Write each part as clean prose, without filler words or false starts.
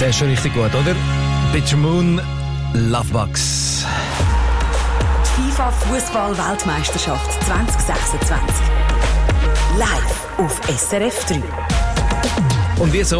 Der ist schon richtig gut, oder? Bitter Moon, Lovebox. Die FIFA Fußball-Weltmeisterschaft 2026. Live auf SRF 3. Und wie so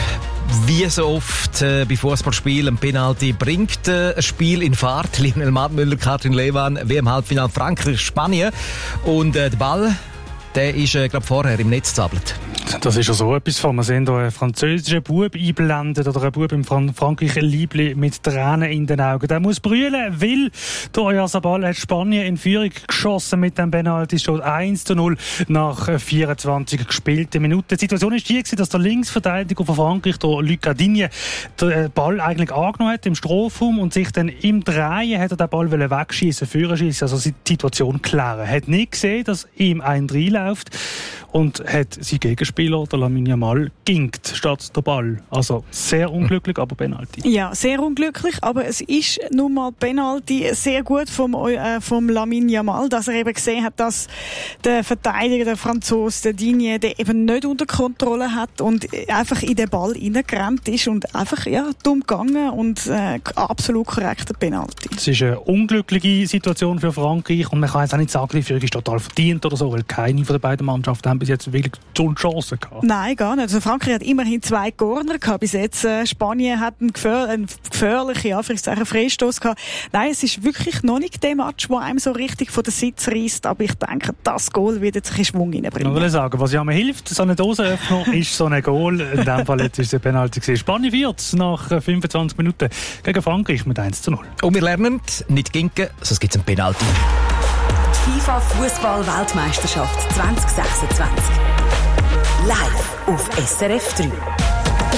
oft bei Fußballspielen ein Penalty bringt ein Spiel in Fahrt. Lionel Mattmüller, Katrin Lehmann, wie im Halbfinale Frankreich-Spanien. Und der Ball, der ist, glaube vorher im Netz zappelt. Das ist ja so etwas von. Wir sehen hier einen französischen Bub einblendet oder einen Bub im Frankreich, ein Liebli mit Tränen in den Augen. Der muss brüllen, weil der Oyarzabal hat Spanien in Führung geschossen mit dem Penalty. Es steht 1:0 nach 24 gespielten Minuten. Die Situation ist die, dass der Linksverteidiger von Frankreich, der Luc Gadigne, den Ball eigentlich angenommen hat im Strafraum und sich dann im Drehen hat er den Ball wegschießen, Führerschießen, also die Situation klären. Er hat nicht gesehen, dass ihm ein reinläuft und hat sein Gegenspieler, der Lamine Yamal, ginkt statt der Ball. Also sehr unglücklich, aber Penalty. Ja, sehr unglücklich, aber es ist nun mal Penalty sehr gut vom Lamine Yamal, dass er eben gesehen hat, dass der Verteidiger, der Franzose, der Digne, der eben nicht unter Kontrolle hat und einfach in den Ball reingerannt ist und einfach dumm gegangen und absolut korrekter Penalty. Es ist eine unglückliche Situation für Frankreich und man kann jetzt auch nicht sagen, die Führung ist total verdient oder so, weil keine von den beiden Mannschaften haben bis jetzt wirklich so Chancen gehabt. Nein, gar nicht. Also Frankreich hat immerhin 2 Corner gehabt bis jetzt. Spanien hat einen gefährlichen Freistoß gehabt. Nein, es ist wirklich noch nicht der Match, der einem so richtig von den Sitz reißt. Aber ich denke, das Goal wird jetzt ein Schwung reinbringen. Ich will sagen, was ja mir hilft, so eine Dosenöffner ist so ein Goal. In diesem Fall jetzt ist es ein Penalty gewesen. Spanien führt nach 25 Minuten gegen Frankreich mit 1:0. Und wir lernen, nicht ginken, sonst gibt es einen Penalty. Die FIFA Fußball-Weltmeisterschaft 2026. Live auf SRF 3.